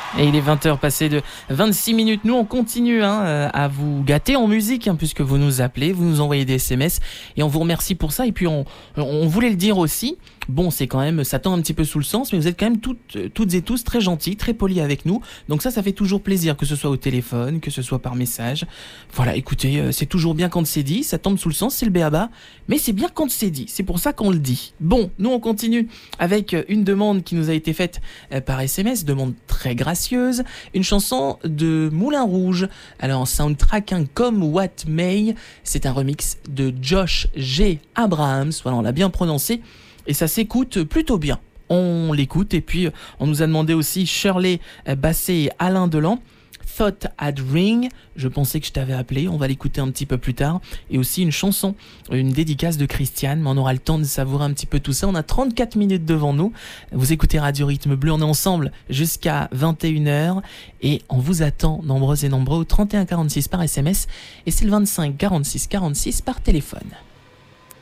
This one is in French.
Et il est 20h passé de 26 minutes. Nous, on continue à vous gâter en musique, puisque vous nous appelez, vous nous envoyez des SMS, et on vous remercie pour ça. Et puis, on voulait le dire aussi. Bon, c'est quand même, ça tend un petit peu sous le sens, mais vous êtes quand même toutes et tous très gentils, très polis avec nous. Donc ça fait toujours plaisir, que ce soit au téléphone, que ce soit par message. Voilà, écoutez, c'est toujours bien quand c'est dit, ça tombe sous le sens, c'est le béaba, mais c'est bien quand c'est dit, c'est pour ça qu'on le dit. Bon, nous on continue avec une demande qui nous a été faite par SMS, demande très gracieuse, une chanson de Moulin Rouge. Alors, soundtrack comme What May, c'est un remix de Josh G. Abrahams, voilà, on l'a bien prononcé. Et ça s'écoute plutôt bien. On l'écoute et puis on nous a demandé aussi Shirley Bassey et Alain Delon. Thought I'd Ring, je pensais que je t'avais appelé, on va l'écouter un petit peu plus tard. Et aussi une chanson, une dédicace de Christiane, mais on aura le temps de savourer un petit peu tout ça. On a 34 minutes devant nous. Vous écoutez Radio Rythme Bleu, on est ensemble jusqu'à 21h. Et on vous attend nombreux et nombreux au 31 46 par SMS. Et c'est le 25 46 46 par téléphone.